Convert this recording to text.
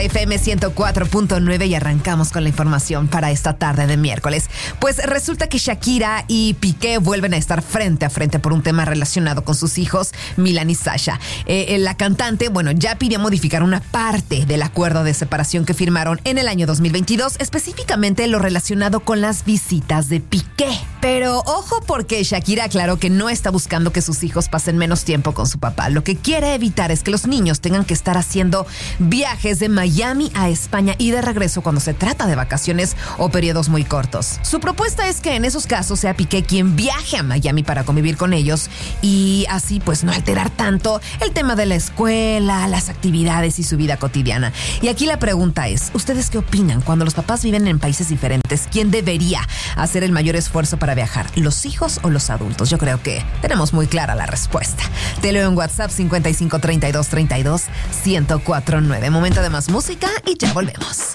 FM 104.9 y arrancamos con la información para esta tarde de miércoles. Pues resulta que Shakira y Piqué vuelven a estar frente a frente por un tema relacionado con sus hijos, Milan y Sasha. La cantante, ya pidió modificar una parte del acuerdo de separación que firmaron en el año 2022, específicamente lo relacionado con las visitas de Piqué. Pero ojo, porque Shakira aclaró que no está buscando que sus hijos pasen menos tiempo con su papá. Lo que quiere evitar es que los niños tengan que estar haciendo viajes de Miami a España y de regreso cuando se trata de vacaciones o periodos muy cortos. Su propuesta es que en esos casos sea Piqué quien viaje a Miami para convivir con ellos y así pues no alterar tanto el tema de la escuela, las actividades y su vida cotidiana. Y aquí la pregunta es, ¿ustedes qué opinan? Cuando los papás viven en países diferentes, ¿quién debería hacer el mayor esfuerzo para viajar? ¿Los hijos o los adultos? Yo creo que tenemos muy clara la respuesta. Te leo en WhatsApp 55 32 32 1049. Momento de más música y ya volvemos.